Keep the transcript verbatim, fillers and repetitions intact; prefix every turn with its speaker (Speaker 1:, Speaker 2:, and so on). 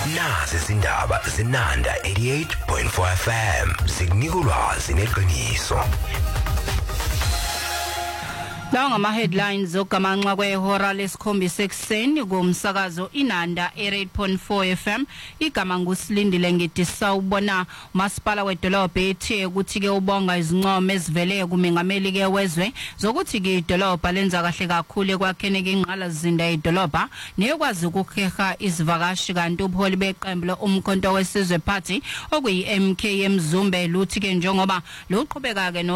Speaker 1: Nazi izindaba zinanda eighty-eight point four F M zikunika ulwazi neqiniso.
Speaker 2: Lawa ngama headlines ogamanxa kwehora lesikhombisa ekseni kumsakazo Inanda eighty-eight point four F M. Igama ngusilindile ngidisa ubona umasipala wedolobha ethi ukuthi ke ubonga izincomo ezivele kumengameli ke wezwe zokuthi ke idolobha lenza kahle kakhulu ekwakheni ke ingqala zinda idolobha nekwazi ukuheha izivakashi kanti ubuholi beqembu umkhonto wesizwe party okuyi M K Mzumbe luthi ke njengoba loqhubeka ke